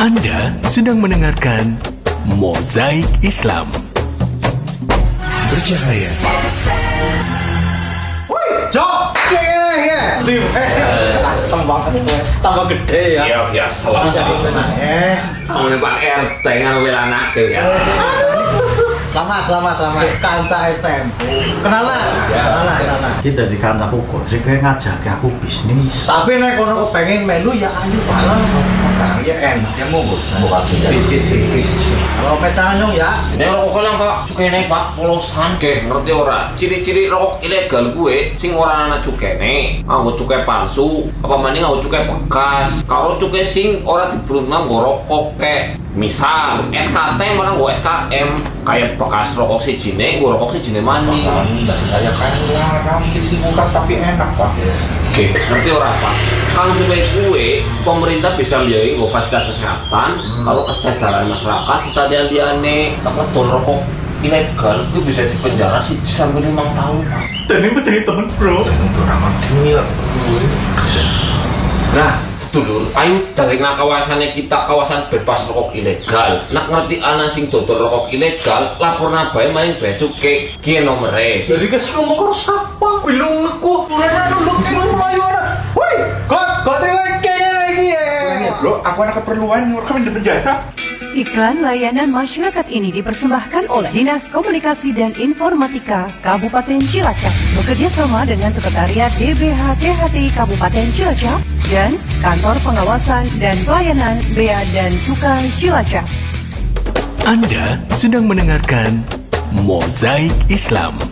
Anda sedang mendengarkan Mozaik Islam. Bercahaya. Cok, ya, asem banget gue, tambah gede ya. Iya biasa lah. Kamu Pak RT kan anak tuh ya. Selamat. Kanca STM. Kenalan. Kita di kantor hukum, sih kayak ngajak aku bisnis. Tapi nek kono kepengin melu ya ayo bareng. Ya enak, ya mau buka Cicit. Kalau petanyong ya. Ini rokok lang Pak, cukai naik Pak, polosan. Oke, ngerti ora? Ciri-ciri rokok ilegal gue, sing ora ana cukene, nganggo cukai palsu, apa maning nganggo cukai bekas. Kalau cukai sing ora dibrunang nggo rokok kayak misal SKT malah nggo SKM, kayak bekas rokok sijine, nggo rokok sijine maning. Enggak sengaja kayak larang kisi buka tapi enak Pak. Oke, ngerti ora Pak? Kalau cukai kue, pemerintah bisa biayai nggo fasilitas kesehatan, kalau kesejahteraan masyarakat, liane apa tol rokok ilegal itu bisa dipenjara sih sampai 5 tahun Pak. Dan ini menjadi temen bro. Nah, sedulur, ayo dari kawasannya kita kawasan bebas rokok ilegal. Nak ngerti ana sing dodol rokok ilegal, laporna bae maring bea cukai ki nomere. Jadi kes ngomong karo sapa? Bilung aku. Mulane nunduk mlayu ana. Woi, kok terima kayaknya lagi ya. Bro, aku ada keperluan kami di penjara. Iklan layanan masyarakat ini dipersembahkan oleh Dinas Komunikasi dan Informatika Kabupaten Cilacap bekerja sama dengan Sekretariat DBH CHT Kabupaten Cilacap dan Kantor Pengawasan dan Pelayanan Bea dan Cukai Cilacap. Anda sedang mendengarkan Mozaik Islam.